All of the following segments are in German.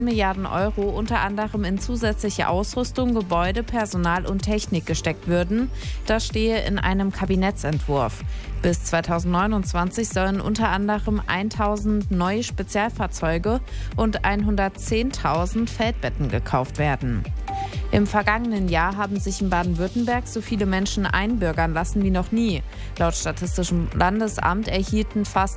Milliarden Euro unter anderem in zusätzliche Ausrüstung, Gebäude, Personal und Technik gesteckt würden. Das stehe in einem Kabinettsentwurf. Bis 2029 sollen unter anderem 1.000 neue Spezialfahrzeuge und 110.000 Feldbetten gekauft werden. Im vergangenen Jahr haben sich in Baden-Württemberg so viele Menschen einbürgern lassen wie noch nie. Laut Statistischem Landesamt erhielten fast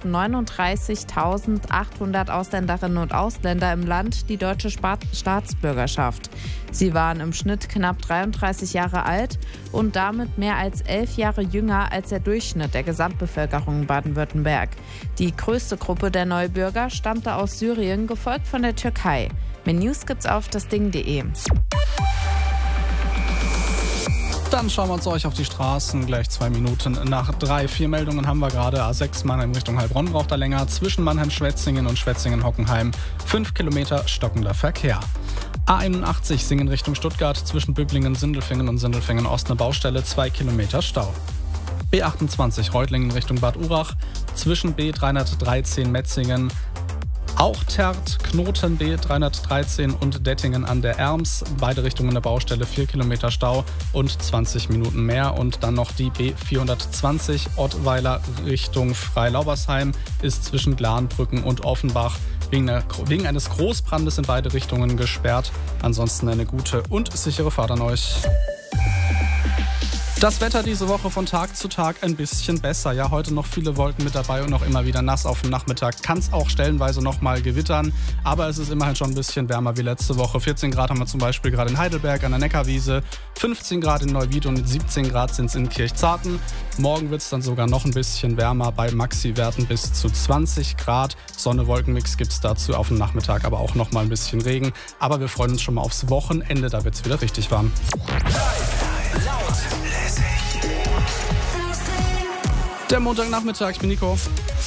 39.800 Ausländerinnen und Ausländer im Land die deutsche Staatsbürgerschaft. Sie waren im Schnitt knapp 33 Jahre alt und damit mehr als 11 Jahre jünger als der Durchschnitt der Gesamtbevölkerung in Baden-Württemberg. Die größte Gruppe der Neubürger stammte aus Syrien, gefolgt von der Türkei. Mehr News gibt's auf dasding.de. Dann schauen wir uns euch auf die Straßen. Gleich 2 Minuten nach 3. 4 Meldungen haben wir gerade. A6 Mannheim Richtung Heilbronn braucht er länger. Zwischen Mannheim-Schwetzingen und Schwetzingen-Hockenheim 5 Kilometer stockender Verkehr. A81 Singen Richtung Stuttgart. Zwischen Böblingen, Sindelfingen und Sindelfingen-Ost eine Baustelle. 2 Kilometer Stau. B28 Reutlingen Richtung Bad Urach. Zwischen B313 Metzingen auch Terrt, Knoten B313 und Dettingen an der Erms. Beide Richtungen der Baustelle, 4 Kilometer Stau und 20 Minuten mehr. Und dann noch die B420 Ottweiler Richtung Freilaubersheim ist zwischen Glanbrücken und Offenbach wegen eines Großbrandes in beide Richtungen gesperrt. Ansonsten eine gute und sichere Fahrt an euch. Das Wetter diese Woche von Tag zu Tag ein bisschen besser. Ja, heute noch viele Wolken mit dabei und noch immer wieder nass auf dem Nachmittag. Kann es auch stellenweise noch mal gewittern, aber es ist immerhin schon ein bisschen wärmer wie letzte Woche. 14 Grad haben wir zum Beispiel gerade in Heidelberg an der Neckarwiese, 15 Grad in Neuwied und 17 Grad sind es in Kirchzarten. Morgen wird es dann sogar noch ein bisschen wärmer bei Maxi-Werten bis zu 20 Grad. Sonne-Wolkenmix gibt es dazu auf dem Nachmittag, aber auch noch mal ein bisschen Regen. Aber wir freuen uns schon mal aufs Wochenende, da wird es wieder richtig warm. Der Montagnachmittag, ich bin Nico.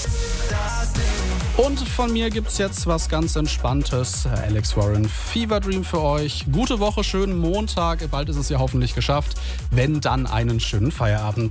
Und von mir gibt's jetzt was ganz Entspanntes. Alex Warren, Fever Dream für euch. Gute Woche, schönen Montag. Bald ist es ja hoffentlich geschafft. Wenn, dann einen schönen Feierabend.